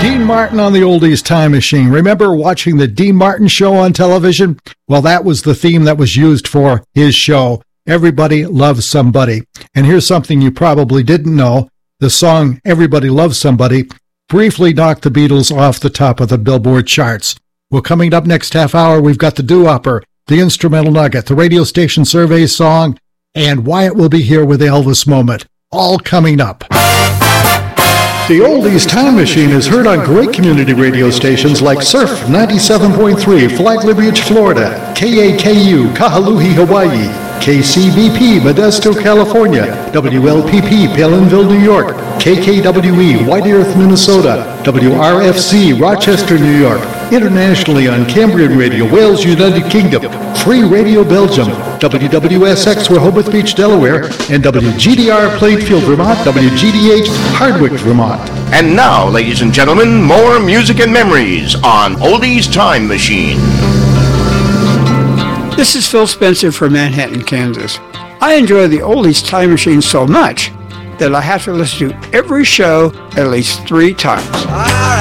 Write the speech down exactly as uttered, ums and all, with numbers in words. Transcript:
Dean Martin on the Oldies Time Machine. Remember watching the Dean Martin Show on television? Well, that was the theme that was used for his show. Everybody Loves Somebody. And here's something you probably didn't know. The song Everybody Loves Somebody briefly knocked the Beatles off the top of the Billboard charts. Well, coming up next half hour, we've got the doo-wopper, the instrumental nugget, the radio station survey song, and Wyatt will be here with the Elvis moment. All coming up. The Oldies Time Machine is heard on great community radio stations like Surf ninety-seven point three, Flagler Beach, Florida, K A K U, Kahului, Hawaii, K C B P, Modesto, California, W L P P, Palinville, New York, K K W E, White Earth, Minnesota, W R F C, Rochester, New York, internationally on Cambrian Radio, Wales, United Kingdom, Free Radio Belgium, W W S X, Rehoboth Beach, Delaware, and W G D R, Plainfield, Vermont, W G D H, Hardwick, Vermont. And now, ladies and gentlemen, more music and memories on Oldies Time Machine. This is Phil Spencer from Manhattan, Kansas. I enjoy the Oldies Time Machine so much that I have to listen to every show at least three times.